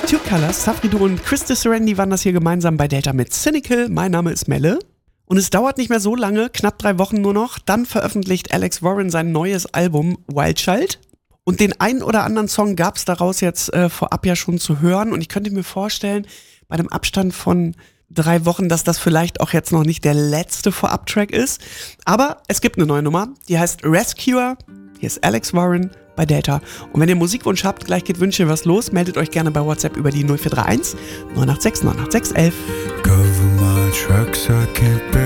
Two Colors, Safri Duo und Chris Serendi waren das hier gemeinsam bei Delta mit Cynical. Mein Name ist Melle. Und es dauert nicht mehr so lange, knapp 3 Wochen nur noch. Dann veröffentlicht Alex Warren sein neues Album Wild Child. Und den einen oder anderen Song gab es daraus jetzt vorab ja schon zu hören. Und ich könnte mir vorstellen, bei dem Abstand von 3 Wochen, dass das vielleicht auch jetzt noch nicht der letzte Vorab-Track ist. Aber es gibt eine neue Nummer, die heißt Rescuer. Hier ist Alex Warren bei Delta. Und wenn ihr Musikwunsch habt, gleich geht Wünsche was los, meldet euch gerne bei WhatsApp über die 0431 986 986 11. Cover my tracks, I can't bear